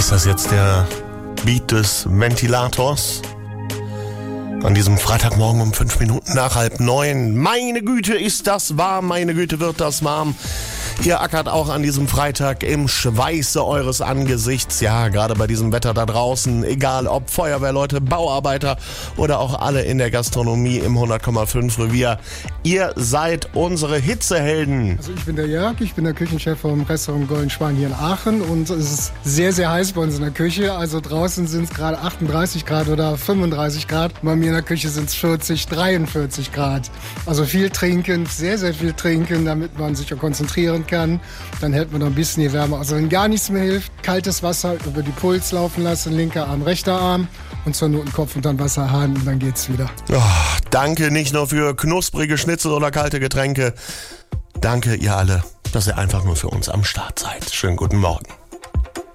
Ist das jetzt der Beat des Ventilators? An diesem Freitagmorgen um 5 Minuten nach 8:30. Meine Güte, ist das warm, meine Güte, wird das warm. Ihr ackert auch an diesem Freitag im Schweiße eures Angesichts. Ja, gerade bei diesem Wetter da draußen, egal ob Feuerwehrleute, Bauarbeiter oder auch alle in der Gastronomie im 100,5 Revier. Ihr seid unsere Hitzehelden. Also ich bin der Jörg, ich bin der Küchenchef vom Restaurant Golden Schwan hier in Aachen und es ist sehr, sehr heiß bei uns in der Küche. Also draußen sind es gerade 38 Grad oder 35 Grad. Bei mir in der Küche sind es 40, 43 Grad. Also viel trinken, sehr, sehr viel trinken, damit man sich auch konzentrieren kann. Dann hält man noch ein bisschen die Wärme. Also wenn gar nichts mehr hilft, kaltes Wasser über die Puls laufen lassen, linker Arm, rechter Arm und zur Not einen Kopf unter den Wasserhahn und dann geht's wieder. Oh, danke nicht nur für knusprige Schnitzel oder kalte Getränke. Danke ihr alle, dass ihr einfach nur für uns am Start seid. Schönen guten Morgen.